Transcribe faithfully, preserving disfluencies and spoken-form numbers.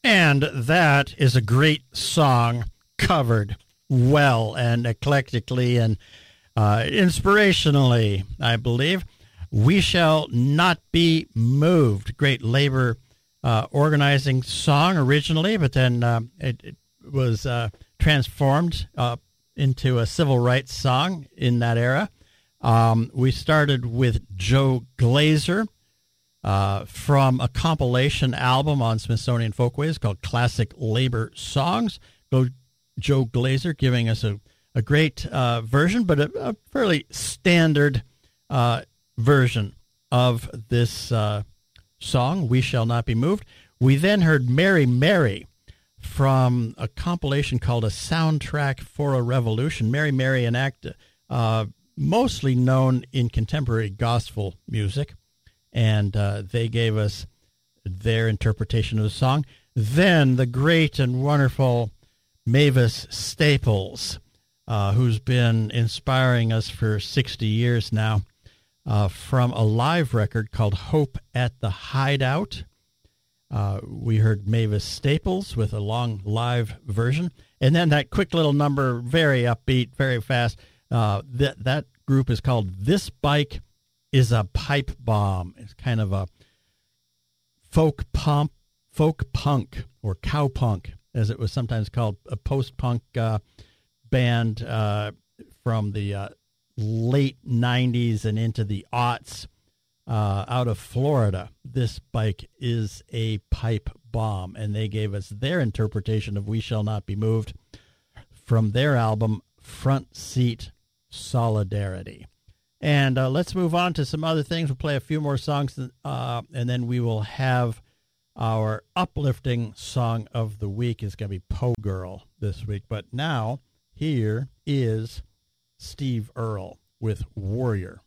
And that is a great song covered well and eclectically and uh, inspirationally, I believe. We Shall Not Be Moved. Great labor uh, organizing song originally, but then uh, it, it was uh, transformed uh, into a civil rights song in that era. Um, we started with Joe Glazer uh, from a compilation album on Smithsonian Folkways called Classic Labor Songs. Go Joe Glazer giving us a, a great uh, version, but a, a fairly standard uh, version of this uh, song, We Shall Not Be Moved. We then heard Mary Mary from a compilation called A Soundtrack for a Revolution. Mary Mary, an act uh, mostly known in contemporary gospel music, and uh, they gave us their interpretation of the song. Then the great and wonderful Mavis Staples, uh, who's been inspiring us for sixty years now, uh, from a live record called Hope at the Hideout. Uh, we heard Mavis Staples with a long live version. And then that quick little number, very upbeat, very fast. Uh, that, that group is called This Bike is a Pipe Bomb. It's kind of a folk pump, folk punk or cowpunk, as it was sometimes called, a post-punk uh, band uh, from the uh, late nineties and into the aughts. Uh, out of Florida. This Bike is a Pipe Bomb, and they gave us their interpretation of We Shall Not Be Moved from their album Front Seat Solidarity. And uh, let's move on to some other things. We'll play a few more songs, uh, and then we will have our uplifting song of the week. Is going to be Poe Girl this week. But now, here is Steve Earle with Warrior.